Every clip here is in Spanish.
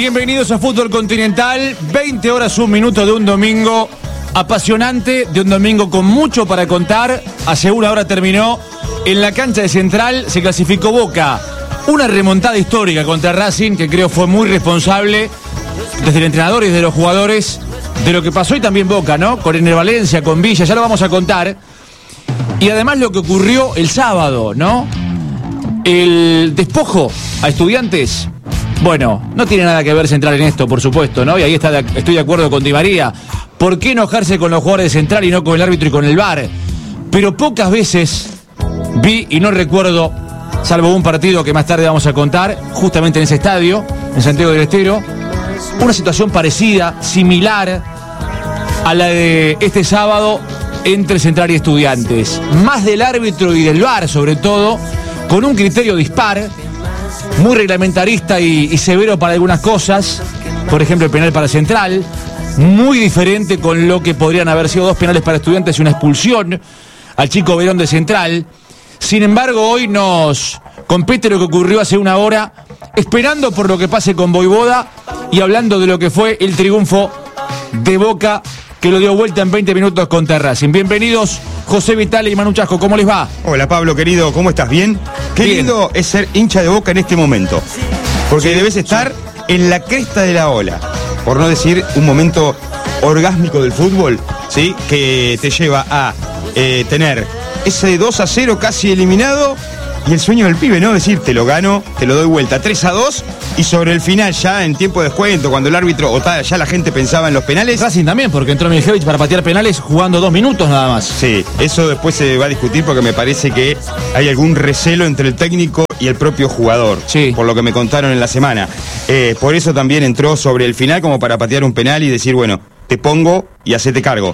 Bienvenidos a Fútbol Continental, 20 horas, 1 minuto de un domingo apasionante, de un domingo con mucho para contar. Hace una hora terminó en la cancha de Central, se clasificó Boca. Una remontada histórica contra Racing, que creo fue muy responsable desde el entrenador y desde los jugadores de lo que pasó, y también Boca, ¿no? Con Ener Valencia, con Villa, ya lo vamos a contar. Y además lo que ocurrió el sábado, ¿no? El despojo a Estudiantes. Bueno, no tiene nada que ver Central en esto, por supuesto, ¿no? Y ahí estoy de acuerdo con Di María. ¿Por qué enojarse con los jugadores de Central y no con el árbitro y con el VAR? Pero pocas veces vi, y no recuerdo, salvo un partido que más tarde vamos a contar, justamente en ese estadio, en Santiago del Estero, una situación parecida, similar a la de este sábado entre Central y Estudiantes. Más del árbitro y del VAR, sobre todo, con un criterio dispar, muy reglamentarista y severo para algunas cosas, por ejemplo el penal para Central, muy diferente con lo que podrían haber sido 2 penales para Estudiantes y una expulsión al chico Verón de Central. Sin embargo, hoy nos compete lo que ocurrió hace una hora, esperando por lo que pase con Voivoda y hablando de lo que fue el triunfo de Boca, que lo dio vuelta en 20 minutos contra Racing. Bienvenidos, José Vitale y Manu Chasco, ¿cómo les va? Hola Pablo, querido, ¿cómo estás? ¿Bien? Qué bien. Lindo es ser hincha de Boca en este momento, porque sí, debes estar en la cresta de la ola, por no decir un momento orgásmico del fútbol, ¿sí? Que te lleva a tener ese 2-0 casi eliminado y el sueño del pibe, ¿no? Decir, te lo gano, te lo doy vuelta, 3-2, y sobre el final, ya en tiempo de descuento, cuando el árbitro, ya la gente pensaba en los penales. Racing también, porque entró Miljevic para patear penales jugando 2 minutos nada más. Sí, eso después se va a discutir porque me parece que hay algún recelo entre el técnico y el propio jugador, sí, por lo que me contaron en la semana. Por eso también entró sobre el final como para patear un penal y decir, bueno, te pongo y hacete cargo.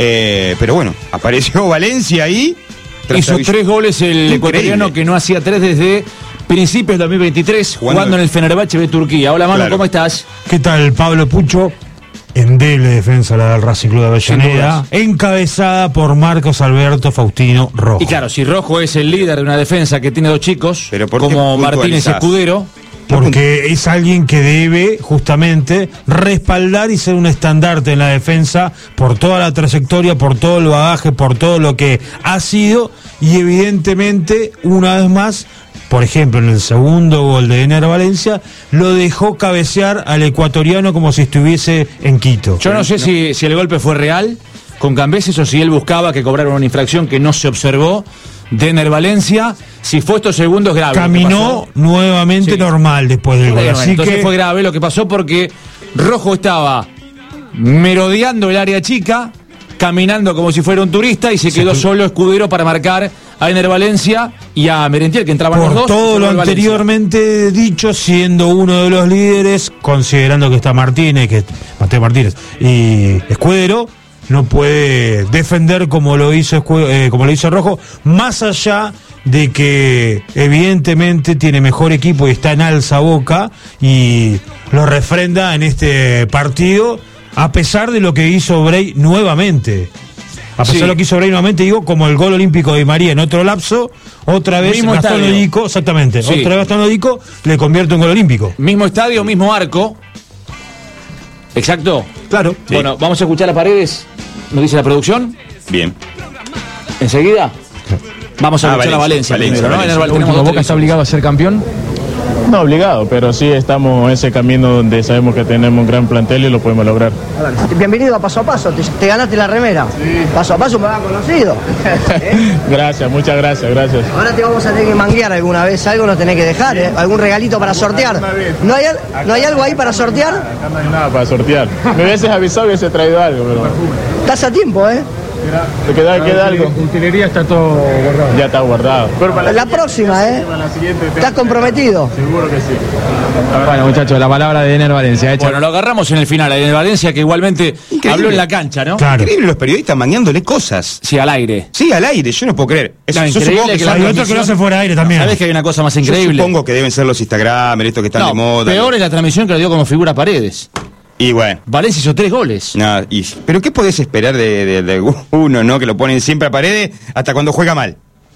Pero bueno, apareció Valencia ahí. Hizo 3 goles el ecuatoriano, que no hacía 3 desde principios del 2023, jugando en el Fenerbahce de Turquía. Hola Manu, claro. ¿Cómo estás? ¿Qué tal, Pablo? Pucho? Endeble defensa la del Racing Club de Avellaneda, encabezada por Marcos Alberto Faustino Rojo. Y claro, si Rojo es el líder de una defensa que tiene 2 chicos, pero como Martínez y Escudero, porque es alguien que debe justamente respaldar y ser un estandarte en la defensa por toda la trayectoria, por todo el bagaje, por todo lo que ha sido, y evidentemente, una vez más, por ejemplo, en el segundo gol de Ener Valencia, lo dejó cabecear al ecuatoriano como si estuviese en Quito. Yo no sé si el golpe fue real con Cambeses o si él buscaba que cobraran una infracción que no se observó de Ener Valencia. Si fue estos segundos, grave. Caminó nuevamente normal después del gol. Así entonces que fue grave lo que pasó, porque Rojo estaba merodeando el área chica, caminando como si fuera un turista, y se quedó solo Escudero para marcar a Ener Valencia y a Merentiel, que entraban los dos. Por todo lo anteriormente dicho, siendo uno de los líderes, considerando que está Mateo Martínez y Escudero, no puede defender como lo hizo Rojo, más allá de que evidentemente tiene mejor equipo y está en alza Boca y lo refrenda en este partido, a pesar de lo que hizo Bray nuevamente. A pesar de lo que hizo Bray nuevamente, digo, como el gol olímpico de Di María en otro lapso, otra vez Gastón Lodico, exactamente, otra vez Gastón Lodico le convierte un gol olímpico. Mismo estadio, mismo arco. Exacto. Claro. Sí. Bueno, vamos a escuchar a Paredes. ¿Nos dice la producción? Bien. ¿Enseguida? Vamos a escuchar a Valencia primero, ¿no? ¿Boca está obligado a ser campeón? No obligado, pero sí estamos en ese camino donde sabemos que tenemos un gran plantel y lo podemos lograr. Bienvenido a Paso a Paso, te ganaste la remera. Sí. Paso a Paso me ha conocido. Gracias, muchas gracias. Ahora te vamos a tener que manguear alguna vez, algo no tenés que dejar, ¿eh? ¿Algún regalito para sortear? ¿No hay algo ahí para sortear? Acá no hay nada para sortear. Me hubieses avisado, hubiese traído algo, pero... Estás a tiempo, ¿eh? ¿Queda algo? Utilería está todo guardado. Ya está guardado. Pero para la próxima, ¿eh? La siguiente, ¿estás comprometido? Seguro que sí. Bueno, muchachos, la palabra de Ener Valencia. Bueno, lo agarramos en el final, a Ener Valencia, que igualmente habló en la cancha, ¿no? Claro. Increíble los periodistas mandándole cosas. Sí, al aire. Sí, al aire, yo no puedo creer. Increíble que hay otro que lo hace fuera de aire también. ¿Sabés que hay una cosa más increíble? Yo supongo que deben ser los Instagramers, estos que están de moda. Peor es la transmisión que lo dio como figura Paredes. Y bueno. Valencia hizo 3 goles. No, pero ¿qué podés esperar de uno, no? Que lo ponen siempre a Paredes hasta cuando juega mal.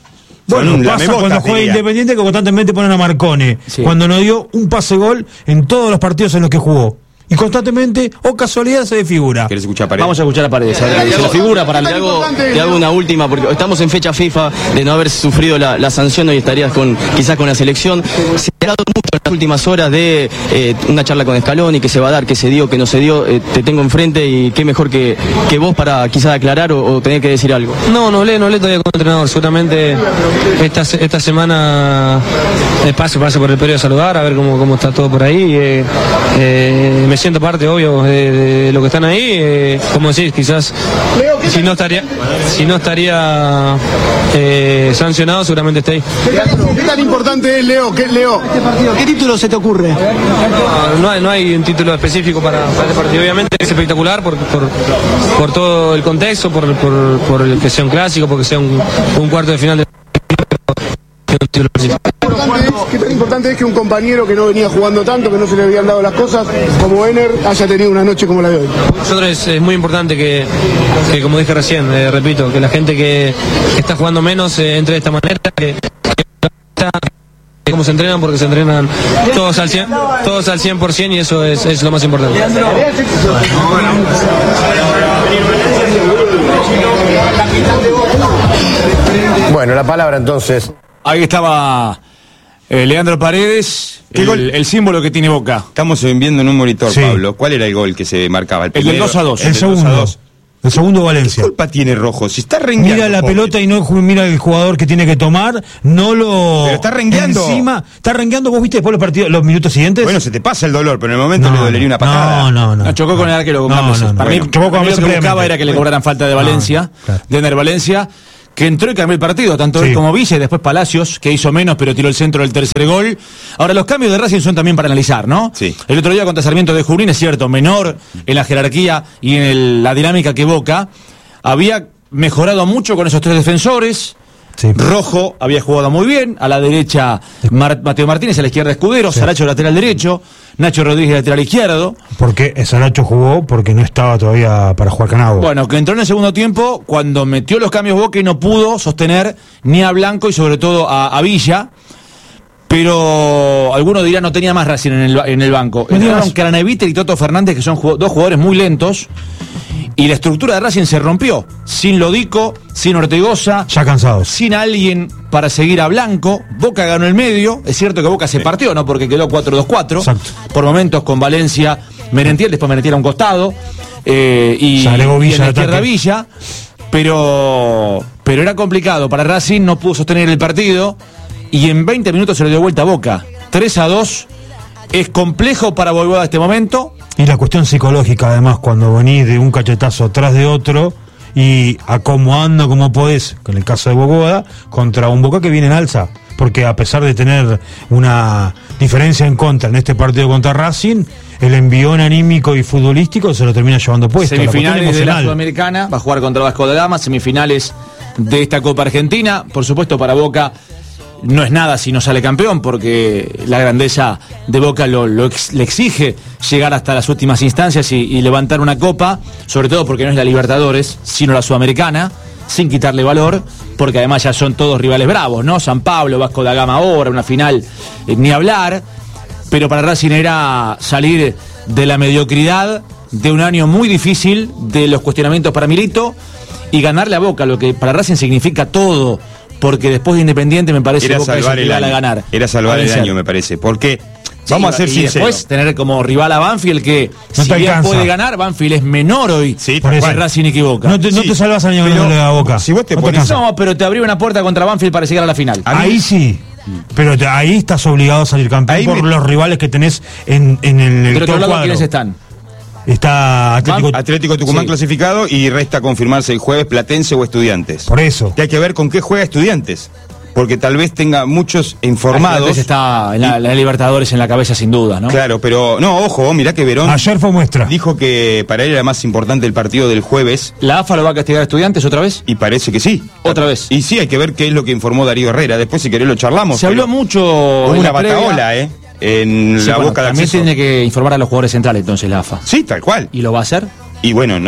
Bueno, Son pasa lamebotas, cuando juega diría. Independiente que constantemente ponen a Marcone, Sí. cuando no dio un pase gol en todos los partidos en los que jugó. Y constantemente, o casualidad, se desfigura. ¿Querés escuchar Paredes? Vamos a escuchar a Paredes. A ver, se lo figura para Te hago una última, porque estamos en fecha FIFA, de no haber sufrido la sanción, hoy estarías quizás con la selección. Se ha hablado mucho en las últimas horas de una charla con Scaloni, que se va a dar, que se dio, que no se dio. Te tengo enfrente y qué mejor que vos para quizás aclarar o tener que decir algo. No hablé todavía con el entrenador. Seguramente esta semana pase por el periodo de saludar, a ver cómo está todo por ahí. Me siento parte, obvio, de lo que están ahí. Como decís, quizás si no estaría sancionado, seguramente esté ahí. ¿Qué tan importante es Leo? ¿Qué título se te ocurre? No hay un título específico para este partido. Obviamente es espectacular por todo el contexto, por el que sea un clásico, porque sea un cuarto de final de un título específico. ¿Qué tan importante es que un compañero que no venía jugando tanto, que no se le habían dado las cosas, como Ener, haya tenido una noche como la de hoy? Nosotros es muy importante que como dije recién, repito, que la gente que está jugando menos entre de esta manera, que cómo se entrenan, porque se entrenan todos al 100% y eso es lo más importante. Bueno, la palabra entonces. Ahí estaba Leandro Paredes, el símbolo que tiene Boca. Estamos viendo en un monitor, Sí. Pablo. ¿Cuál era el gol que se marcaba? El del 2-2. El segundo. El segundo ¿Qué Valencia. culpa tiene Rojo? Si está rengueando. Mira la pobre. pelota y no mira el jugador que tiene que tomar, no lo. Pero está rengueando. Encima, está rengueando. ¿Vos viste después los minutos siguientes? Bueno, se te pasa el dolor, pero en el momento le dolería una patada. No. Chocó con el arquero con No, Gamese. no, no. Para Bueno, mí, chocó con lo Gamese que buscaba previamente. era que le cobraran falta de Valencia, claro. de Ener Valencia, que entró y cambió el partido, tanto él Sí. como Villa, y después Palacios, que hizo menos, pero tiró el centro del tercer gol. Ahora, los cambios de Racing son también para analizar, ¿no? Sí. El otro día contra Sarmiento de Junín, es cierto, menor en la jerarquía y en la dinámica que Boca, había mejorado mucho con esos tres defensores. Sí. Rojo había jugado muy bien, a la derecha Mateo Martínez, a la izquierda Escudero, Sí. Saracho lateral derecho, Nacho Rodríguez lateral izquierdo. Porque Saracho jugó porque no estaba todavía para jugar Canagua. Bueno, que entró en el segundo tiempo cuando metió los cambios Boca y no pudo sostener ni a Blanco y sobre todo a Villa. Pero algunos dirán no tenía más Racing en el banco. No Entraron digas. Craneviter y Toto Fernández, que son dos jugadores muy lentos. Y la estructura de Racing se rompió. Sin Lodico, sin Ortegoza, Ya cansados. sin alguien para seguir a Blanco. Boca ganó el medio. Es cierto que Boca se partió, ¿no? Porque quedó 4-2-4. Exacto. Por momentos con Valencia, Merentiel, después Merentiel a un costado. Y, Se agregó Villa y en la al izquierda ataque. Villa. Pero era complicado para Racing, no pudo sostener el partido. Y en 20 minutos se le dio vuelta a Boca. 3-2. Es complejo para Boyvoda este momento. Y la cuestión psicológica, además, cuando venís de un cachetazo atrás de otro y acomodando como podés, con el caso de Bogoda, contra un Boca que viene en alza. Porque a pesar de tener una diferencia en contra en este partido contra Racing, el envión anímico y futbolístico se lo termina llevando puesto. Semifinales la de la emocional. Sudamericana, va a jugar contra Vasco da Gama, semifinales de esta Copa Argentina. Por supuesto, para Boca no es nada si no sale campeón, porque la grandeza de Boca le exige llegar hasta las últimas instancias y levantar una copa, sobre todo porque no es la Libertadores, sino la Sudamericana, sin quitarle valor, porque además ya son todos rivales bravos, ¿no? San Pablo, Vasco da Gama ahora, una final, ni hablar. Pero para Racing era salir de la mediocridad, de un año muy difícil, de los cuestionamientos para Milito, y ganarle a Boca, lo que para Racing significa todo, porque después de Independiente me parece que Era Boca es salvar el el rival a año. ganar. Era salvar A el vencer. año, me parece. Porque, Sí, vamos a ser y sinceros. después tener como rival a Banfield, que No si te bien alcanza. puede ganar, Banfield es menor hoy. Sí, Por tal eso. cual. Racing y que Boca. No te salvas al año pero ganándole a Boca. si vos te No ponés- alcanza. No, pero te abrió una puerta contra Banfield para llegar a la final. Ahí sí. Pero ahí estás obligado a salir campeón Ahí por me- los rivales que tenés en el Pero todo otro lado, cuadro. ¿quiénes están? Está Atlético Tucumán Sí. clasificado y resta confirmarse el jueves Platense o Estudiantes. Por eso. Que hay que ver con qué juega Estudiantes. Porque tal vez tenga muchos informados. Estudiantes está en la Libertadores en la cabeza sin duda, ¿no? Claro, pero no, ojo, mirá que Verón Ayer fue muestra. dijo que para él era más importante el partido del jueves ¿La AFA lo va a castigar a Estudiantes otra vez? y parece que sí. Otra vez. Y sí, hay que ver qué es lo que informó Darío Herrera. Después, si querés, lo charlamos. Se habló pero mucho. hubo en una la previa. bataola, en Sí, la bueno, boca de también acceso. tiene que informar a los jugadores centrales entonces la AFA. Sí, tal cual. ¿Y lo va a hacer? Y bueno, no sé.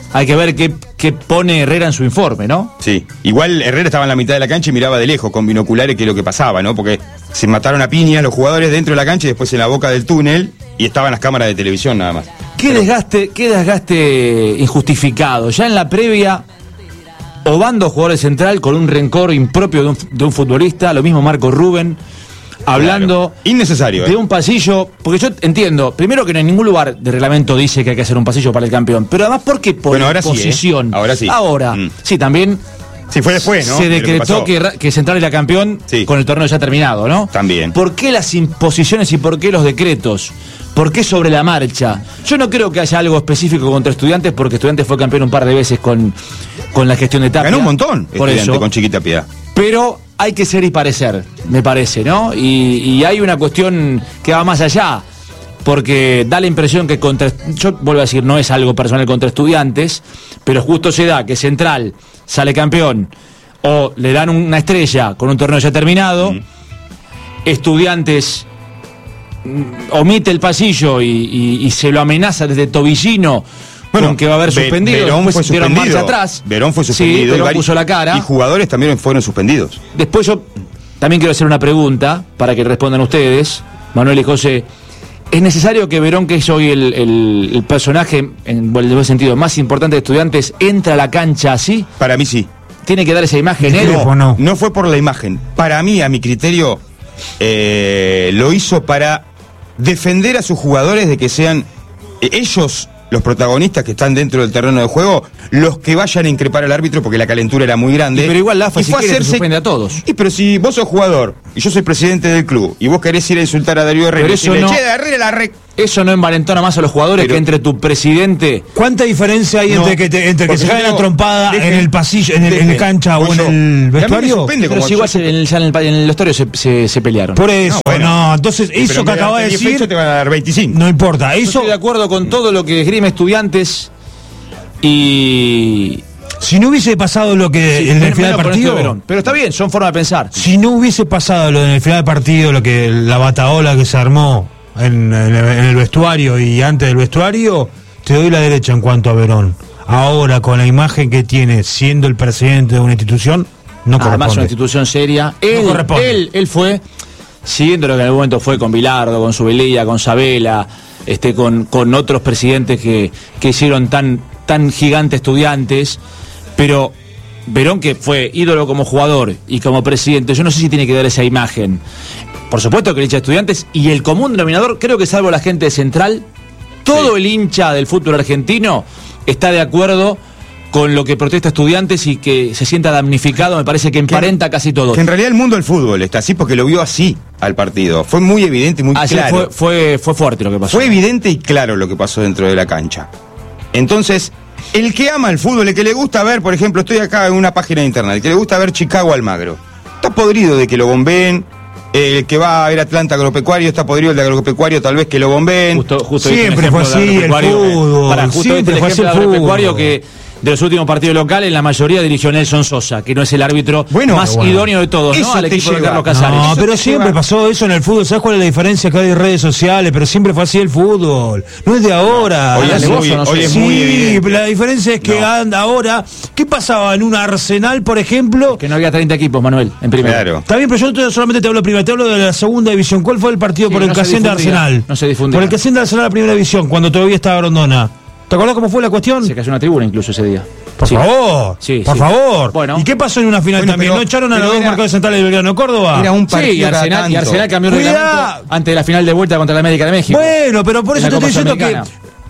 Hay que ver qué pone Herrera en su informe, ¿no? Sí, igual Herrera estaba en la mitad de la cancha y miraba de lejos con binoculares qué es lo que pasaba, ¿no? Porque se mataron a piñas los jugadores dentro de la cancha y después en la boca del túnel y estaban las cámaras de televisión nada más. Qué desgaste injustificado. Ya en la previa, Obando, jugador de Central, con un rencor impropio de un futbolista, lo mismo Marco Rubén, hablando innecesario de un pasillo, porque yo entiendo, primero que en ningún lugar de reglamento dice que hay que hacer un pasillo para el campeón, pero además porque por ahora posición. Sí, Ahora sí. Sí, también. Sí, fue después, ¿no? Se decretó que Central era campeón con el torneo ya terminado, ¿no? También. ¿Por qué las imposiciones y por qué los decretos? ¿Por qué sobre la marcha? Yo no creo que haya algo específico contra Estudiantes, porque Estudiantes fue campeón un par de veces con la gestión de Tapia. Ganó un montón por Estudiantes eso. con Chiquita Piedad. Pero hay que ser y parecer, me parece, ¿no? Y hay una cuestión que va más allá, porque da la impresión que yo vuelvo a decir, no es algo personal contra Estudiantes, pero justo se da que Central sale campeón o le dan una estrella con un torneo ya terminado, Estudiantes omite el pasillo y se lo amenaza desde Tobillino. Bueno, que va a haber suspendido. Verón fue suspendido. Marcha atrás. Verón fue suspendido. Sí, Verón puso la cara. Y jugadores también fueron suspendidos. Después yo también quiero hacer una pregunta para que respondan ustedes, Manuel y José. ¿Es necesario que Verón, que es hoy el personaje, en el buen sentido, más importante de Estudiantes, entre a la cancha así? Para mí sí. ¿Tiene que dar esa imagen él? No fue por la imagen. Para mí, a mi criterio, lo hizo para defender a sus jugadores de que sean ellos los protagonistas que están dentro del terreno de juego, los que vayan a increpar al árbitro porque la calentura era muy grande. Pero igual la AFA si quiere, se suspende a todos. Pero si vos sos jugador y yo soy presidente del club y vos querés ir a insultar a Darío Herrera, eso no envalentona más a los jugadores que entre tu presidente. ¿Cuánta diferencia hay entre que se caen a trompada en el pasillo, en el cancha o en el vestuario? Pero si igual en el vestuario se pelearon. Por eso, entonces eso que acabas de decir te van a dar 25. No importa, eso. Yo estoy de acuerdo con todo lo que esgrime y si no hubiese pasado lo que en el final del partido, pero está bien, son formas de pensar. Si no hubiese pasado lo en el final del partido, lo que la bataola que se armó en el vestuario y antes del vestuario, te doy la derecha en cuanto a Verón. Ahora, con la imagen que tiene siendo el presidente de una institución, no corresponde. Además, una institución seria. Él fue siguiendo lo que en algún momento fue con Bilardo, con Subelía, con Sabela, con otros presidentes que hicieron tan gigantes Estudiantes, pero Verón, que fue ídolo como jugador y como presidente, yo no sé si tiene que dar esa imagen. Por supuesto que el hincha de Estudiantes y el común denominador, creo que salvo la gente de Central, todo el hincha del fútbol argentino está de acuerdo con lo que protesta Estudiantes y que se sienta damnificado, me parece que emparenta casi todo. Que en realidad el mundo del fútbol está así porque lo vio así al partido. Fue muy evidente y muy claro. Fue fuerte lo que pasó. Fue evidente y claro lo que pasó dentro de la cancha. Entonces, el que ama el fútbol, el que le gusta ver, por ejemplo, estoy acá en una página de internet, el que le gusta ver Chicago Almagro, está podrido de que lo bombeen. El que va a ver Atlanta Agropecuario está podrido, el de Agropecuario tal vez que lo bombeen. Justo siempre fue así el fútbol. Siempre fue así el Agropecuario que de los últimos partidos locales la mayoría dirigió Nelson Sosa, que no es el árbitro más idóneo de todos, ¿no? Al equipo de Carlos Casares. No, pero siempre pasó eso en el fútbol. ¿Sabes cuál es la diferencia? Que hay redes sociales, pero siempre fue así el fútbol. No es de ahora. Hoy es muy evidente. La diferencia es que anda ahora. ¿Qué pasaba en un Arsenal, por ejemplo? Que no había 30 equipos, Manuel, en primera. Claro. Está bien, pero yo solamente te hablo primero, te hablo de la segunda división. ¿Cuál fue el partido por el que asciende Arsenal? No se difundía. Por el que asciende Arsenal a la primera división, cuando todavía estaba Grondona. ¿Te acordás cómo fue la cuestión? Se cayó una tribuna incluso ese día. Por favor. Sí, por favor. Bueno. ¿Y qué pasó en una final también? ¿No echaron a los dos marcadores centrales de Belgrano, Córdoba? Era un partido. Sí, y Arsenal cambió el reglamento antes de la final de vuelta contra la América de México. Bueno, pero por eso te estoy diciendo que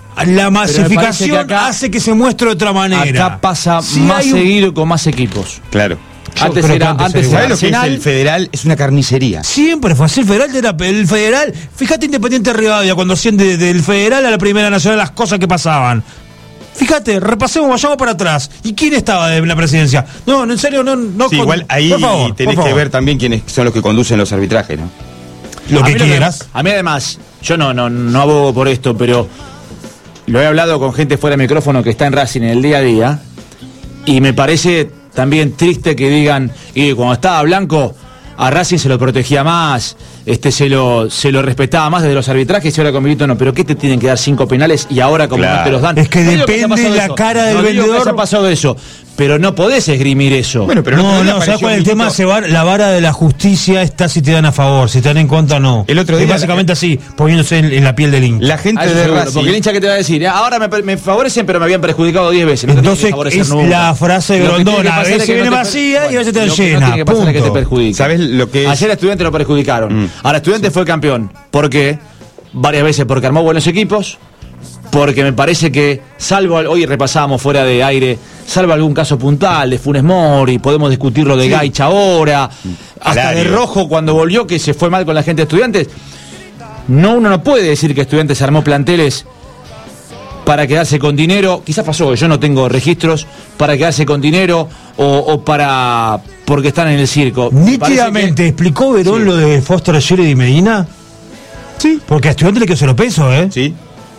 la masificación hace que se muestre de otra manera. Acá pasa más seguido y con más equipos. Claro. Antes era ¿sabes lo que es el Federal? Es una carnicería. Siempre fue así. El Federal. Fíjate Independiente Rivadavia cuando asciende del Federal a la Primera Nacional, las cosas que pasaban. Fíjate, repasemos, vayamos para atrás. ¿Y quién estaba en la presidencia? No, en serio, no. Sí, igual ahí tenés que ver también quiénes son los que conducen los arbitrajes, ¿no? Lo que quieras. A mí además, yo no abogo por esto, pero lo he hablado con gente fuera de micrófono que está en Racing en el día a día, y me parece también triste que digan, y cuando estaba Blanco, a Racing se lo protegía más, se lo respetaba más desde los arbitrajes, y ahora con Milito no. Pero ¿qué te tienen que dar 5 penales y ahora como no te los dan? Es que no depende de la cara del vendedor. No digo que haya pasado eso, pero no podés esgrimir eso. Bueno, pero no, ¿sabes cuál es el tema? La vara de la justicia está si te dan a favor, si te dan en contra no. El otro día es básicamente así, poniéndose en la piel del hincha. La gente de Racing, porque el hincha que te va a decir, ahora me favorecen, pero me habían perjudicado 10 veces. Entonces es nunca la frase de Grondona, a veces viene vacía y a veces te llena. No tiene que pasar es que te perjudica. ¿Sabes lo que es? Ayer a Estudiantes lo perjudicaron. Ahora Estudiantes fue campeón. ¿Por qué? Varias veces porque armó buenos equipos. Porque me parece que, salvo, hoy repasábamos fuera de aire, salvo algún caso puntual de Funes Mori, podemos discutirlo de Gaich ahora, hasta de Rojo cuando volvió, que se fue mal con la gente de Estudiantes. Uno no puede decir que Estudiantes armó planteles para quedarse con dinero, quizás pasó, yo no tengo registros, para quedarse con dinero o porque están en el circo. Nítidamente, ¿explicó Verón lo de Foster, Sheridan y Medina? Sí. Porque a Estudiantes le quedó 0 pesos, ¿eh? Sí.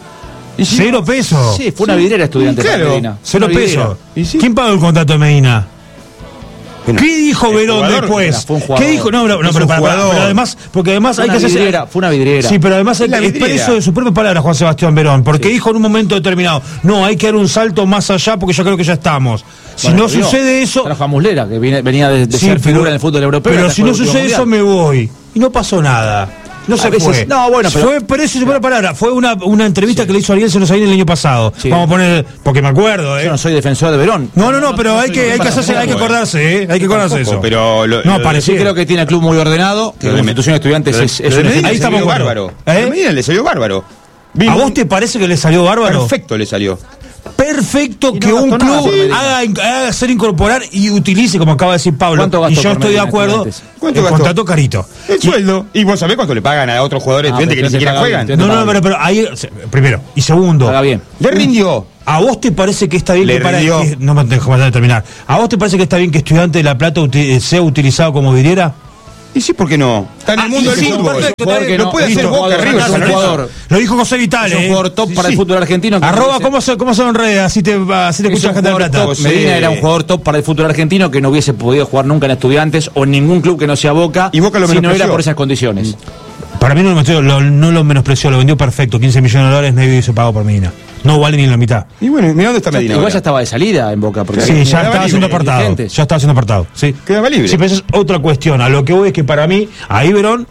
0 pesos. Sí, fue una vidriera Estudiantes. Claro, Medina. 0 pesos. Sí. ¿Quién pagó el contrato de Medina? Bueno, ¿qué dijo Verón después? ¿Qué dijo? No, pero además, porque además hay que hacer. Fue una vidriera. Sí, pero además es preso de sus propias palabras Juan Sebastián Verón, porque dijo en un momento determinado, no, hay que dar un salto más allá porque yo creo que ya estamos. Si no sucede eso. Trajo a Muslera, que venía de ser figura en el fútbol europeo. Pero si no sucede eso, me voy. Y no pasó nada. No se fue. No, bueno, pero fue preso y su palabra. Fue una entrevista que le hizo Ariel Senosaín el año pasado. Sí. Vamos a poner, porque me acuerdo, Yo no soy defensor de Verón. No, pero hay que acordarse, hay que acordarse eso. Pero parecía. Yo creo que tiene el club muy ordenado, que la institución de Estudiantes es un ejemplo. Ahí estamos bárbaro. A Medina le salió bárbaro. ¿A vos te parece que le salió bárbaro? Perfecto le salió. Perfecto que un club haga hacer incorporar y utilice, como acaba de decir Pablo, y yo estoy de acuerdo, ¿cuánto el contrato carito. El sueldo. ¿Y vos sabés cuánto le pagan a otros jugadores de Estudiantes que ni siquiera juegan? No, pero ahí, primero. Y segundo, paga bien. Le rindió. ¿A vos te parece que está bien no me dejo de terminar? ¿A vos te parece que está bien que Estudiante de La Plata sea utilizado como vidriera? Y sí, ¿por qué no? Está en el mundo del fútbol. Lo puede hacer Boca River, es un jugador. Lo dijo José Vital, es un jugador top para el fútbol argentino. Arroba, ¿cómo se enreda? Así te escucha la gente de Plata. Medina era un jugador top para el fútbol argentino que no hubiese podido jugar nunca en Estudiantes o en ningún club que no sea Boca, y Boca lo si no era por esas condiciones. Para mí no lo menospreció, lo vendió perfecto. 15 millones de dólares, nadie hizo pago por Medina. No vale ni la mitad. Y bueno, mira dónde está Medina. Igual ya estaba de salida en Boca. Porque sí, ya estaba siendo apartado. Ya estaba siendo apartado. Sí. Quedaba libre. Sí, pero eso es otra cuestión. A lo que voy es que para mí, ahí Verón.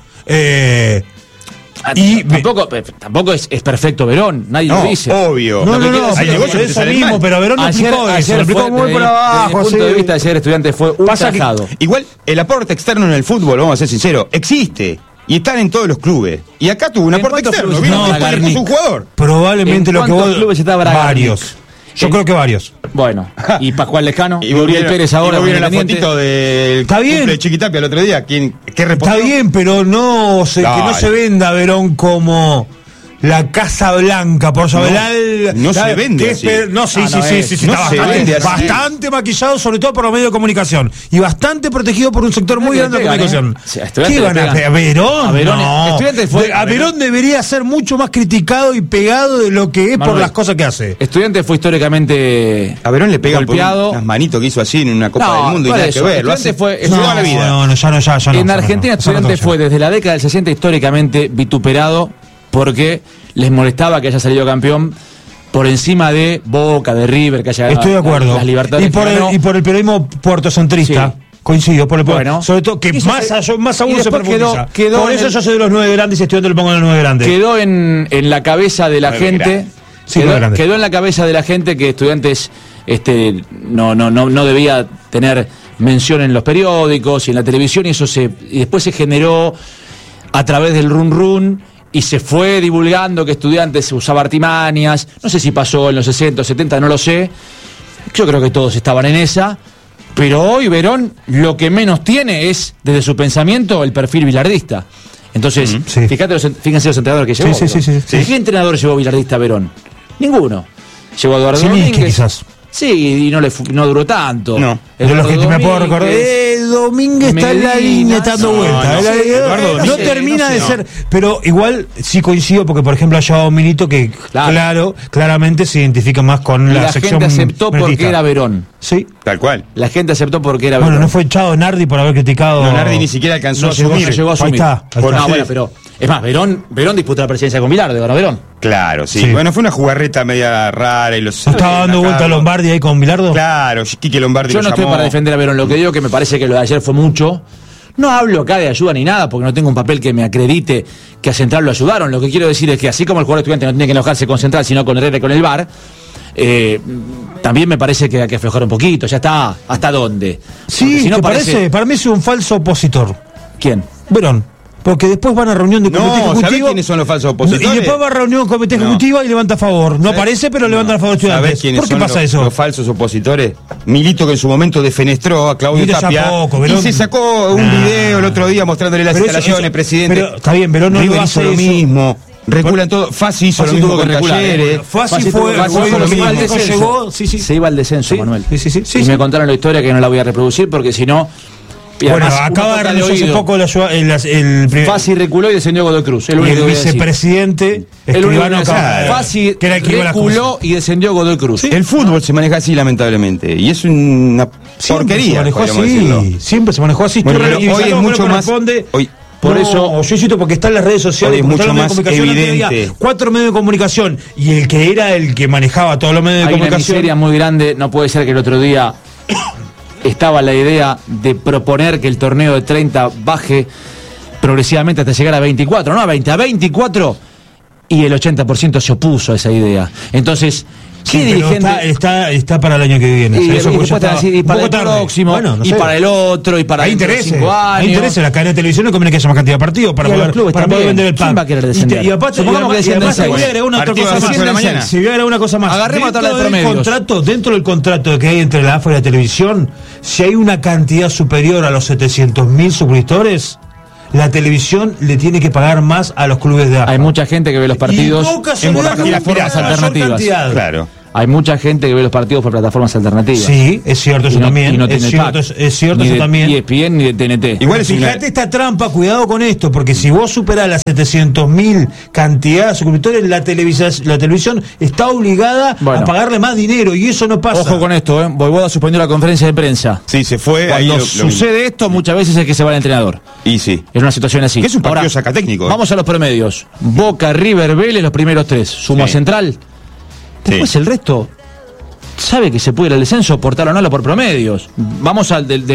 Tampoco es perfecto Verón, nadie lo dice. Obvio. No, eso mismo, pero Verón no explicó eso. Lo explicó muy por abajo. Desde el punto de vista de ser Estudiante fue ultrajado. Igual, el aporte externo en el fútbol, vamos a ser sinceros, existe. Y están en todos los clubes. Y acá tuvo un aporte externo. Vino con un jugador. Probablemente lo que vos. Clubes está varios. Yo creo que varios. Bueno, y Pascual Lejano, y Gabriel Pérez ahora. Y vieron la fotito del cumple de Chiquitapia el otro día. ¿Qué respondió? Está bien, pero que no se venda Verón como la Casa Blanca, por saber. No se vende así. Está bastante maquillado, sobre todo por los medios de comunicación. Y bastante protegido por un sector muy grande de comunicación. ¿Qué van a pegar? A Verón debería ser mucho más criticado y pegado de lo que es por las cosas que hace. Estudiante fue históricamente a Verón le pegan golpeado por unas manitos que hizo así en una Copa del Mundo y nada que ver. Lo hace toda la vida. Ya no. En Argentina Estudiante fue desde la década del 60 históricamente vituperado porque les molestaba que haya salido campeón por encima de Boca, de River, que haya ganado. Estoy de acuerdo. Las Libertadores y por el periodismo puertocentrista. Sí. Coincido, sobre todo que más aún se profundiza. Por eso yo soy de los 9 grandes y Estudiante lo pongo en los 9 grandes. Quedó en la cabeza de la gente. Quedó en la cabeza de la gente que Estudiantes no debía tener mención en los periódicos y en la televisión, y después se generó a través del run y se fue divulgando que Estudiantes usaba artimañas. No sé si pasó en los 60 o 70, no lo sé. Yo creo que todos estaban en esa. Pero hoy Verón lo que menos tiene es, desde su pensamiento, el perfil bilardista. Entonces, fíjense los entrenadores que llevó. ¿Qué entrenador llevó bilardista a Verón? Ninguno. Llevó a Eduardo Domínguez. Quizás. Sí, y no duró tanto. No. De los que me puedo recordar. Domínguez está en la línea, está dando vuelta. No termina de ser. Pero igual sí coincido, porque por ejemplo ha llevado Milito que, claramente se identifica más con la sección. La gente aceptó porque era Verón. Sí. Tal cual. La gente aceptó porque era Verón. Bueno, no fue echado Nardi por haber criticado. No, Nardi ni siquiera alcanzó a asumir. No llegó a asumir. Ahí está. No, bueno, pero. Es más, Verón disputó la presidencia con Bilardo, ganó Verón. Claro, sí. Bueno, fue una jugarreta media rara y los. ¿Estaba dando vuelta a Lombardi ahí con Bilardo? Claro, Quique Lombardi. Yo no estoy para defender a Verón, lo que digo que me parece que lo de ayer fue mucho. No hablo acá de ayuda ni nada, porque no tengo un papel que me acredite que a Central lo ayudaron. Lo que quiero decir es que así como el jugador estudiante no tiene que enojarse con Central, sino con Herrera y con el VAR, también me parece que hay que aflojar un poquito. Ya está, ¿hasta dónde? Sí, si no parece, para mí es un falso opositor. ¿Quién? Verón. Porque después van a reunión de comité ejecutivo. ¿Sabés quiénes son los falsos opositores? Y después va a reunión de comité ejecutiva y levanta a favor. No aparece, pero levanta a favor de estudiantes. ¿Sabés quiénes ¿Por qué son pasa eso? Los falsos opositores. Milito, que en su momento defenestró a Claudio Tapia. Verón, y se sacó un video el otro día mostrándole las instalaciones, presidente. Pero está bien, Verón no River lo hizo hace lo mismo. Reculan todo. Fassi hizo lo mismo con Talleres. Fassi fue lo mismo. Llegó, se iba al descenso, Manuel. Sí. Y me contaron la historia que no la voy a reproducir porque si no. Bueno, acaba de renunciar hace poco el Fassi reculó y descendió Godoy Cruz. El vicepresidente Escribano Fassi reculó y descendió Godoy Cruz. El fútbol se maneja así, lamentablemente. Y es una porquería. Siempre se manejó así. Bueno, pero hoy es mucho más. Por eso, yo insisto, porque está en las redes sociales, es mucho más evidente. 4 medios de comunicación y el que era el que manejaba todos los medios de comunicación. Hay una miseria muy grande. No puede ser que el otro día estaba la idea de proponer que el torneo de 30 baje progresivamente hasta llegar a 24, no a 20, a 24, y el 80% se opuso a esa idea. Entonces, ¿qué dirigente? Está para el año que viene. Y para el próximo, y para el otro, y para dentro de 5 años. Hay interés. La cadena de televisión no conviene que haya más cantidad de partidos para poder vender el pan. ¿Quién va a querer descender? Y aparte, voy a agregar una cosa más. Agarremos a tabla de promedios. Dentro del contrato que hay entre la AFA y la televisión, si hay una cantidad superior a los 700.000 suscriptores, la televisión le tiene que pagar más a los clubes de AFA. Hay mucha gente que ve los partidos en plataformas alternativas. Claro. Hay mucha gente que ve los partidos por plataformas alternativas. Sí, es cierto, eso también. No es cierto, eso también. Ni de ESPN ni de TNT. Igual fíjate esta trampa, cuidado con esto, porque si vos superás las 700.000 cantidad de suscriptores, la televisión está obligada a pagarle más dinero y eso no pasa. Ojo con esto, Voivoda suspendió la conferencia de prensa. Sí, se fue. Cuando sucede esto, muchas veces es que se va el entrenador. Y sí. Es una situación así. Es un partido sacatécnico. Vamos a los promedios. Boca, River, Vélez, los primeros 3. Sumo a Central. Después el resto sabe que se puede ir al descenso por tal o no por promedios. Vamos al del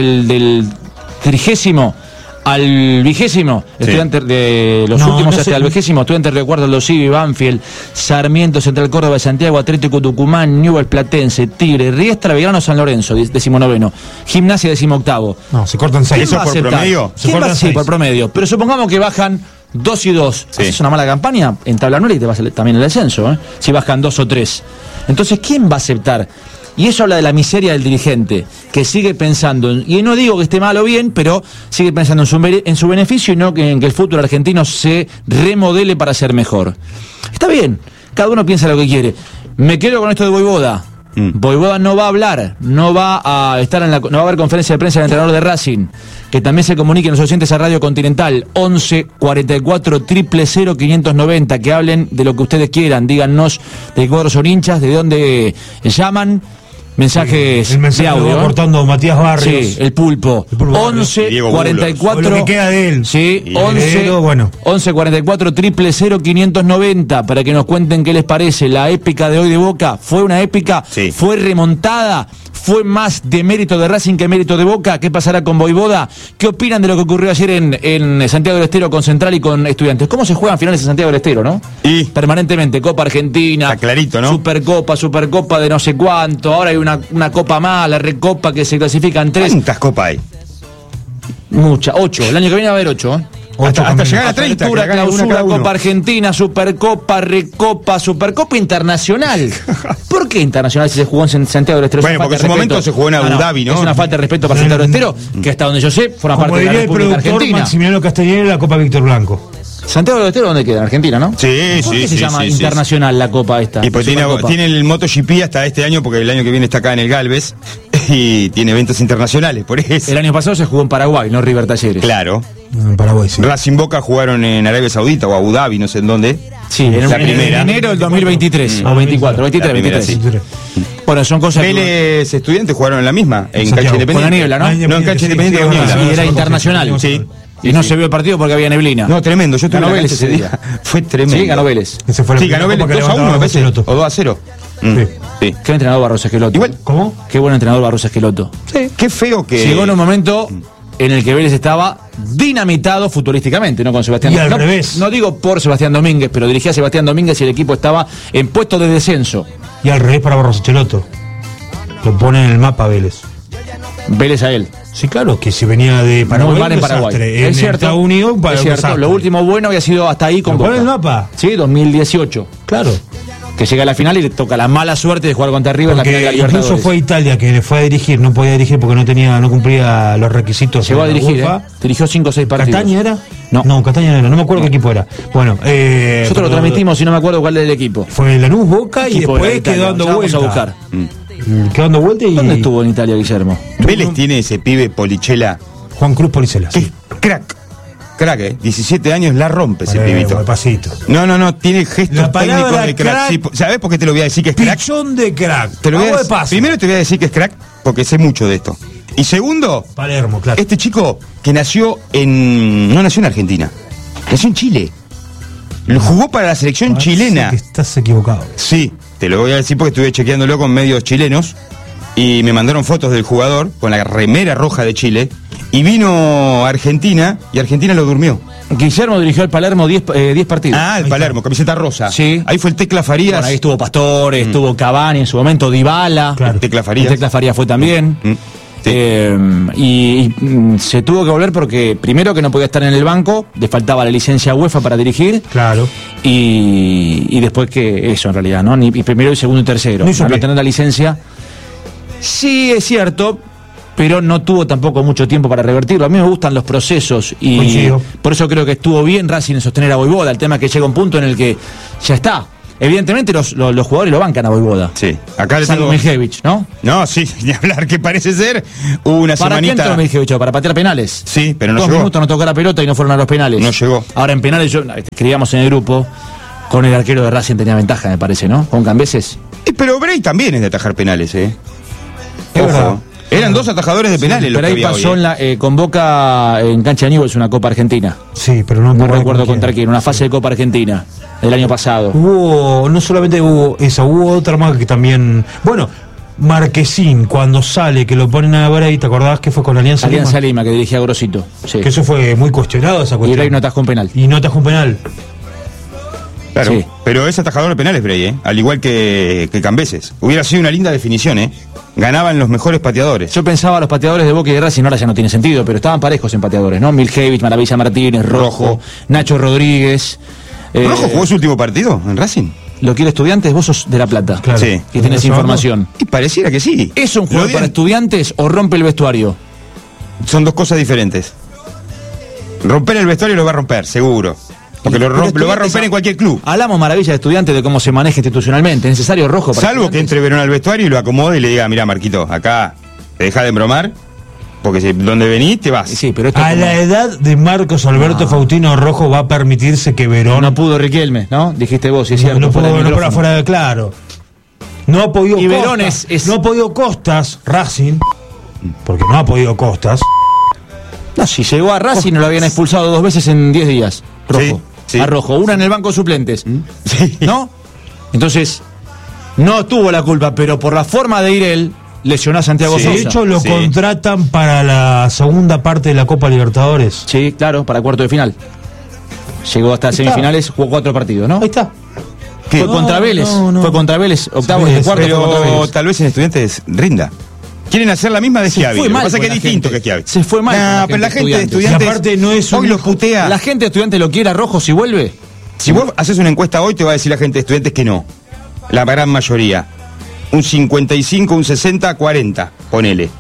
30º al 20º, estudiantes de los últimos hasta el 20º, Estudiantes de Recuerdo, Los Civi, Banfield, Sarmiento, Central Córdoba, Santiago, Atlético Tucumán, Newell's Platense, Tigre, Riestra, Belgrano, San Lorenzo, 19º, Gimnasia, 18º. No, se cortan 6. ¿Eso por promedio? Sí, por promedio. Pero supongamos que bajan 2 y 2. ¿Es una mala campaña? En tabla anual y te va también el descenso, si bajan 2 o 3. Entonces, ¿quién va a aceptar? Y eso habla de la miseria del dirigente, que sigue pensando, y no digo que esté mal o bien, pero sigue pensando en su beneficio y no en que el fútbol argentino se remodele para ser mejor. Está bien, cada uno piensa lo que quiere. Me quedo con esto de Voivoda. Voivoda no va a hablar, no va a estar no va a haber conferencia de prensa del entrenador de Racing. Que también se comuniquen los oyentes a Radio Continental 11 44 000 590, que hablen de lo que ustedes quieran, díganos de qué cuadros son hinchas, de dónde llaman. Mensajes el mensaje de audio. Lo va cortando Matías Barrios. Sí, el pulpo. 11 44 lo que queda de él. Sí, 11 44 000 590 para que nos cuenten qué les parece la épica de hoy de Boca. ¿Fue una épica? Sí. ¿Fue remontada? ¿Fue más de mérito de Racing que mérito de Boca? ¿Qué pasará con Voivoda? ¿Qué opinan de lo que ocurrió ayer en Santiago del Estero con Central y con Estudiantes? ¿Cómo se juegan finales en Santiago del Estero, no? Y permanentemente, Copa Argentina. Está clarito, ¿no? Supercopa de no sé cuánto. Ahora hay una Copa más, la Recopa que se clasifican 3. ¿Cuántas copas hay? Muchas, 8. El año que viene va a haber 8, ¿eh? Hasta llegar a 30, clausura, Copa Argentina, Supercopa, Recopa, Supercopa Internacional. ¿Por qué Internacional si se jugó en Santiago del Estero? Bueno, porque en su momento se jugó en Abu Dhabi, ¿no? Es una falta de respeto para Santiago del Estero, que hasta donde yo sé, forma parte de la República Argentina. Maximiliano Castellini, la Copa Víctor Blanco. Santiago del Estero, ¿dónde queda? En Argentina, ¿no? Sí, ¿Por sí, qué sí, se llama sí, internacional la copa esta? Y pues tiene el MotoGP hasta este año, porque el año que viene está acá en el Galvez, y tiene eventos internacionales, por eso. El año pasado se jugó en Paraguay, no River Talleres. Claro. En Paraguay, sí. Racing Boca jugaron en Arabia Saudita o Abu Dhabi, no sé en dónde. Sí, en enero del 2023, o 24, 23. Sí. Bueno, son cosas Vélez Estudiantes jugaron en la misma, en Santiago, cancha independiente. con la niebla, ¿no? No, en cancha independiente con niebla. Sí, era internacional. Sí. Y no se vio el partido porque había neblina. No, tremendo. Yo tuve Ganó la Vélez cancha ese día. Fue tremendo. Sí, ganó Vélez. Ese fue la Sí, primera ganó Vélez copa que 2-1, me parece. Esqueloto. O 2-0. Sí. Qué entrenador Barroso Esqueloto. Igual. ¿Cómo? Qué buen entrenador Barroso Esqueloto. Sí. Qué feo que. Llegó en un momento en el que Vélez estaba dinamitado futbolísticamente, ¿no? Con Sebastián Y al Domínguez. revés. No digo por Sebastián Domínguez, pero dirigía a Sebastián Domínguez y el equipo estaba en puesto de descenso. Y al revés para Barroso Esqueloto. Lo pone en el mapa Vélez. Vélez a él. Sí, claro, que si venía de Paraguay. Muy mal en Paraguay. Desastre. Es cierto. Estados Unidos, Es cierto. desastre. Lo último bueno había sido hasta ahí con ¿Lo pone Boca. en el mapa? Sí, 2018. Claro. Que llega a la final y le toca la mala suerte de jugar contra River en la final de la Porque incluso Libertadores. fue a Italia que le fue a dirigir, no podía dirigir porque no cumplía los requisitos. Llegó a de la dirigir, UEFA. dirigió 5 o 6 partidos. ¿Castaña era? No. Castaña no era, no me acuerdo qué equipo era. Bueno, Nosotros lo transmitimos y no me acuerdo cuál era el equipo. Fue Lanús, Boca y Equipo de después Italia. quedó dando Ya vamos vuelta. a buscar. Quedó dando vuelta y. ¿Dónde estuvo en Italia, Guillermo? Vélez tiene ese pibe Polichela. Juan Cruz Policela. Sí. Crack. Crack, 17 años la rompe ese Vale, pibito. pasito. No, tiene gestos La palabra técnicos de crack. crack. Sí, ¿sabés por qué te lo voy a decir que es crack? Pichón de crack. Te lo voy a Vamos de decir. paso. Primero te voy a decir que es crack porque sé mucho de esto. Y segundo, Palermo, claro. este chico que no nació en Argentina, nació en Chile. Lo jugó para la selección Parece chilena. que estás equivocado. Sí, te lo voy a decir porque estuve chequeándolo con medios chilenos y me mandaron fotos del jugador con la remera roja de Chile y vino a Argentina y Argentina lo durmió. Guillermo dirigió al Palermo 10 partidos. Ah, el Palermo, camiseta rosa. Sí. Ahí fue el Tecla Farías. Bueno, ahí estuvo Pastore, estuvo Cavani en su momento, Dybala. Claro. Tecla Farías. El Tecla Farías fue también. Sí. Se tuvo que volver porque primero que no podía estar en el banco, le faltaba la licencia UEFA para dirigir. Claro. Y después que eso en realidad, ¿no? Y primero y segundo y tercero. No hizo Al no pie. tener la licencia. Sí, es cierto, pero no tuvo tampoco mucho tiempo para revertirlo. A mí me gustan los procesos y Coincido. por eso creo que estuvo bien Racing en sostener a Vojvoda. El tema es que llega un punto en el que ya está. Evidentemente los jugadores lo bancan a Vojvoda. Sí, acá le Salvo tengo... Miljevic, ¿no? No, sí, ni hablar, que parece ser una ¿Para qué semanita... entró Miljevic? ¿Para patear penales? Sí, pero no 2 llegó. minutos no tocó la pelota y no fueron a los penales. No llegó. Ahora en penales yo escribíamos en el grupo, con el arquero de Racing tenía ventaja, me parece, ¿no? Con Cambeses. Pero Bray también es de atajar penales, ¿eh? Es verdad. Eran 2 atajadores de penales los Pero que ahí había pasó hoy, con Boca en cancha de Newell's una Copa Argentina. Sí, pero no No recuerdo contra quién, una fase de Copa Argentina del año pasado. No solamente hubo esa, hubo otra más que también. Bueno, Marquesín, cuando sale, que lo ponen a Bray, ¿te acordás que fue con Alianza Lima? Alianza Lima, que dirigía Grosito. Sí. Que eso fue muy cuestionado, esa Y cuestión. Bray no atajó un penal. Y no atajó un penal. Claro, Sí. pero es atajador de penales Bray, ¿eh? Al igual que Cambeses. Hubiera sido una linda definición, ¿eh? Ganaban los mejores pateadores. Yo pensaba los pateadores de Boca y de Racing, ahora ya no tiene sentido, pero estaban parejos en pateadores, ¿no? Miljevic, Maravilla Martínez, Rojo, Nacho Rodríguez. ¿Rojo jugó su último partido en Racing? ¿Lo quiere Estudiantes? Vos sos de La Plata. Claro. Sí. Que tenés información. Y pareciera que sí. ¿Es un jugador Lo para odian. Estudiantes o rompe el vestuario? Son 2 cosas diferentes. Romper el vestuario lo va a romper, seguro. Porque lo va a Estudiantes romper en cualquier club. Hablamos maravilla de Estudiantes de cómo se maneja institucionalmente. ¿Es necesario Rojo para Salvo que Estudiantes? entre Verón al vestuario y lo acomode y le diga, mira Marquito, acá te deja de embromar, porque si donde venís te vas. Sí, pero esto A es como- la edad de Marcos Alberto Faustino Rojo va a permitirse que Verón. No pudo Riquelme, ¿no? Dijiste vos, si es cierto. no fuera pudo, del no por micrófono. afuera de claro. No ha podido Y Costas. Verón es- No ha podido Costas, Racing, porque no ha podido Costas. No, si llegó a Racing no lo habían expulsado 2 veces en 10 días. Rojo. Sí, sí. A Rojo. Una en el banco de suplentes. Sí. ¿No? Entonces, no tuvo la culpa, pero por la forma de ir él, lesionó a Santiago Sí. Sosa. De hecho, lo Sí. contratan para la segunda parte de la Copa Libertadores. Sí, claro, para cuarto de final. Llegó hasta está. semifinales, jugó 4 partidos, ¿no? Ahí está. ¿Qué? Fue contra Vélez. no. Fue contra Vélez, octavos Sí, de cuarto fue contra Pero Vélez. tal vez en Estudiantes rinda. Quieren hacer la misma de Schiavi. fue Lo que mal pasa es que con es la distinto gente. que Schiavi. Se fue mal con Nah, la pero la gente gente de de Estudiantes Y aparte no es un hoy los hijo- putea. ¿La gente de Estudiantes lo quiere a Rojo si vuelve? Si vos haces una encuesta hoy, te va a decir la gente de Estudiantes que no. La gran mayoría. Un 55, un 60, 40, ponele.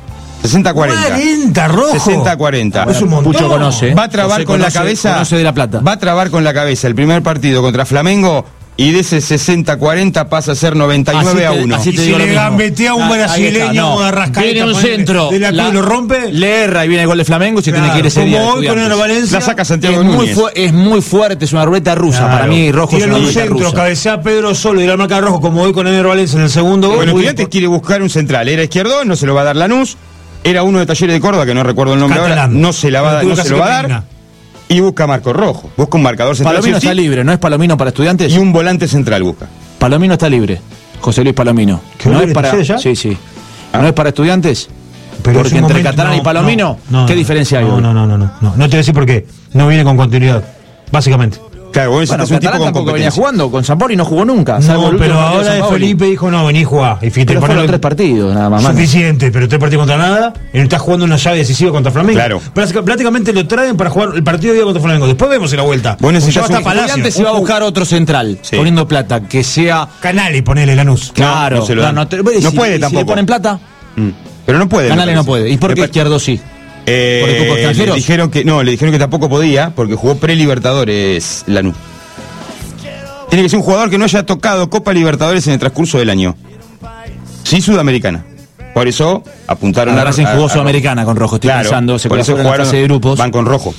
60-40. 40, Rojo. 60-40. Es un montón. Pucho conoce. Va a trabar José con la conoce- cabeza. conoce de La Plata. Va a trabar con la cabeza el primer partido contra Flamengo y de ese 60-40 pasa a ser 99-1. así Y te si digo lo le mismo. gambetea un Ahí brasileño está, no. como de Arrascaeta, Viene un ponele, centro. de la Cruz, lo rompe. Le erra y viene el gol de Flamengo y se tiene Claro, que ir ese como día de hoy con Estudiantes. el Valencia. La saca Santiago Es muy, Núñez. es muy fuerte, es una ruleta rusa. Claro. Para mí, Rojo es Tiran una un ruleta centro, rusa. cabecea Pedro solo y la marca Rojo, como hoy con Ener Valencia en el segundo gol. Bueno, Muy Estudiantes quiere buscar un central. Era izquierdo, no se lo va a dar Lanús. Era uno de Talleres de Córdoba, que no recuerdo el nombre ahora. Catalán. No se la va a dar, Tuvo no que se hacer lo va a que dar. termina. Y busca Marco Rojo. Busca un marcador central. Palomino sí o está sí, libre, ¿no es Palomino para Estudiantes? y un volante central busca. Palomino está libre. José Luis Palomino. ¿Qué ¿No libre es para Talleres ya? Sí, sí. ¿No es para Estudiantes? Pero Porque es un entre momento- Catalán y Palomino, ¿qué diferencia hay? No, hoy? no te voy a decir por qué. No viene con continuidad, básicamente. Claro, vos Bueno, necesitas un tipo Catalán con tampoco venía competencia. jugando. Con Sampoli no jugó nunca. salvo No, el pero último partido ahora de Sampaoli. Felipe dijo, no, vení a jugar. Y fíjate, Pero fueron ponele- 3 partidos, nada más. mano. Suficiente, pero 3 partidos contra nada. Y estás jugando una llave decisiva contra Flamengo. Claro. Prácticamente lo traen para jugar el partido de día contra Flamengo. Después vemos en la vuelta. Vos necesitas Porque ya va a estar un- Palacio. Estudiantes iba a buscar otro central, Sí. poniendo plata, que sea. Canali, ponele Lanús. Claro, no se lo dan. no No puede Si tampoco. le ponen plata, Pero no puede. Canales me no parece. puede. ¿Y por qué Me Izquierdo sí? ¿Por el cupo Le extranjeros? dijeron que tampoco podía porque jugó pre-Libertadores Lanús. Tiene que ser un jugador que no haya tocado Copa Libertadores en el transcurso del año. Sí, Sudamericana. Por eso apuntaron Ahora Racing jugó a- Sudamericana con Rojo, estoy Claro, pensando, se por eso clasificó en la jugaron, fase de grupos. van con Rojo.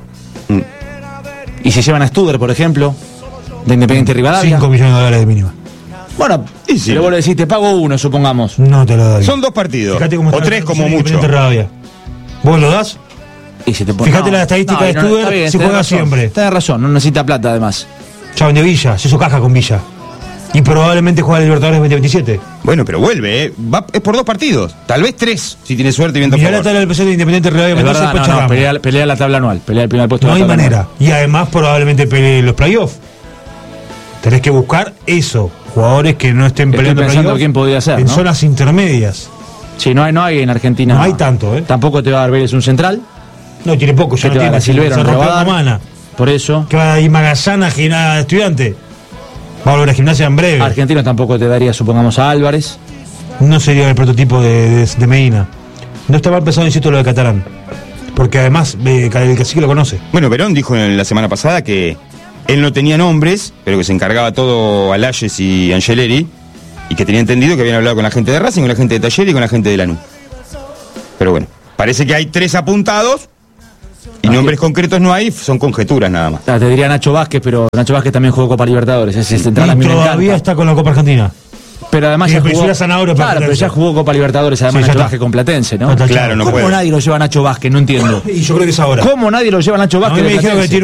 Y si llevan a Studer, por ejemplo, de Independiente Rivadavia. 5 millones de dólares de mínima. Bueno, Y sí. pero vos le decís, te pago uno, supongamos. No te lo doy. Son 2 partidos. Fíjate cómo O está 3 la como selección mucho. Independiente Rivadavia. ¿Vos lo das? Y si te pone- Fíjate la estadística de está Studer, bien, si tenés juega razón, siempre. Tenés razón, no necesita plata además. Chau, de Villa, se hizo caja con Villa. Y probablemente juega el Libertadores 2027. Bueno, pero vuelve, es por 2 partidos. Tal vez 3, si tiene suerte y viento a Mirá la favor. tabla del PC de Independiente Rivadavia. Es Mendoza, verdad, después no, charlamos. pelea la tabla anual, pelea el primer puesto No de hay la tabla manera. anual. Y además probablemente pelee los playoffs. Tenés que buscar eso. Jugadores que no estén Estoy peleando pensando playoff quién podría ser, en ¿no? zonas intermedias. Sí, no hay en Argentina. No hay tanto, ¿eh? Tampoco te va a dar Vélez un central. No, tiene poco, ¿Qué ya no te va a tiene. dar Silvero? Se No te rompió va a la dar. mano. Por eso. Que va a ir Magallanes a Gimnasia Estudiante. Va a volver a Gimnasia en breve. Argentino tampoco te daría, supongamos, a Álvarez. No sería el prototipo de Medina. No está mal pensado, insisto, lo de Catalán. Porque además el cacique lo conoce. Bueno, Perón dijo en la semana pasada que él no tenía nombres, pero que se encargaba todo a Layes y Angeleri, y que tenía entendido que habían hablado con la gente de Racing, con la gente de Talleres y con la gente de Lanús. Pero bueno, parece que hay 3 apuntados y nombres concretos no hay, son conjeturas nada más. Te diría Nacho Vázquez, pero Nacho Vázquez también jugó Copa Libertadores. Ese central a mí Y me todavía encanta. está con la Copa Argentina. Pero además Y ya después jugó. hizo la zanahoria para Claro, pero Platense. ya jugó Copa Libertadores, además Sí, ya Nacho está. Vázquez con Platense, ¿no? Está Claro, no ¿Cómo puede. nadie lo lleva a Nacho Vázquez? No entiendo. Y yo creo que es ahora. ¿Cómo nadie lo lleva a Nacho A Vázquez? mí me de dijeron que Platense? tiene